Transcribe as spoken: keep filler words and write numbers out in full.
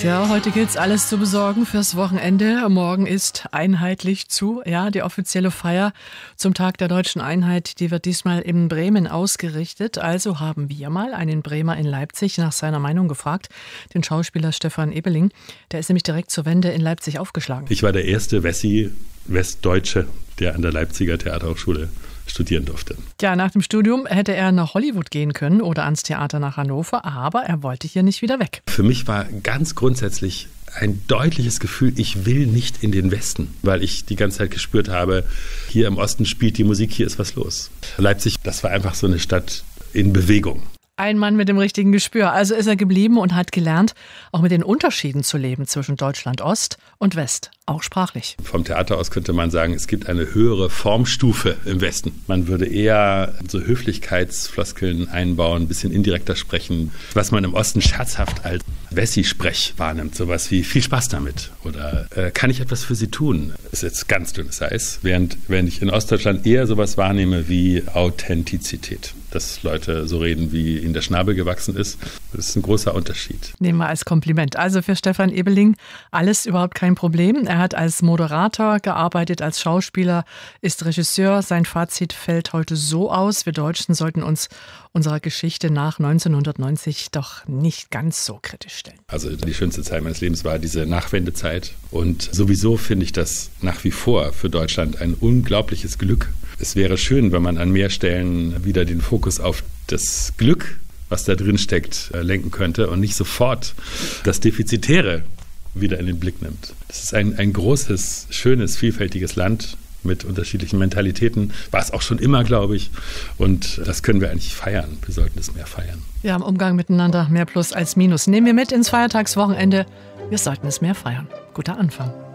Ja, heute gilt's alles zu besorgen fürs Wochenende. Morgen ist einheitlich zu. Ja, die offizielle Feier zum Tag der Deutschen Einheit, die wird diesmal in Bremen ausgerichtet. Also haben wir mal einen Bremer in Leipzig nach seiner Meinung gefragt, den Schauspieler Stefan Ebeling. Der ist nämlich direkt zur Wende in Leipzig aufgeschlagen. Ich war der erste Wessi, Westdeutsche, der an der Leipziger Theaterhochschule studieren durfte. Ja, nach dem Studium hätte er nach Hollywood gehen können oder ans Theater nach Hannover, aber er wollte hier nicht wieder weg. Für mich war ganz grundsätzlich ein deutliches Gefühl, ich will nicht in den Westen, weil ich die ganze Zeit gespürt habe, hier im Osten spielt die Musik, hier ist was los. Leipzig, das war einfach so eine Stadt in Bewegung. Ein Mann mit dem richtigen Gespür. Also ist er geblieben und hat gelernt, auch mit den Unterschieden zu leben zwischen Deutschland Ost und West, auch sprachlich. Vom Theater aus könnte man sagen, es gibt eine höhere Formstufe im Westen. Man würde eher so Höflichkeitsfloskeln einbauen, ein bisschen indirekter sprechen, was man im Osten scherzhaft als Wessi-Sprech wahrnimmt. Sowas wie viel Spaß damit oder äh, kann ich etwas für Sie tun? Das ist jetzt ganz dünnes Eis, während, während ich in Ostdeutschland eher sowas wahrnehme wie Authentizität. Dass Leute so reden, wie ihnen der Schnabel gewachsen ist. Das ist ein großer Unterschied. Nehmen wir als Kompliment. Also für Stefan Ebeling alles überhaupt kein Problem. Er hat als Moderator gearbeitet, als Schauspieler, ist Regisseur. Sein Fazit fällt heute so aus: Wir Deutschen sollten uns unserer Geschichte nach neunzehnhundertneunzig doch nicht ganz so kritisch stellen. Also die schönste Zeit meines Lebens war diese Nachwendezeit. Und sowieso finde ich das nach wie vor für Deutschland ein unglaubliches Glück. Es wäre schön, wenn man an mehr Stellen wieder den Fokus auf das Glück, was da drin steckt, lenken könnte und nicht sofort das Defizitäre wieder in den Blick nimmt. Das ist ein, ein großes, schönes, vielfältiges Land mit unterschiedlichen Mentalitäten. War es auch schon immer, glaube ich. Und das können wir eigentlich feiern. Wir sollten es mehr feiern. Ja, im Umgang miteinander mehr Plus als Minus. Nehmen wir mit ins Feiertagswochenende. Wir sollten es mehr feiern. Guter Anfang.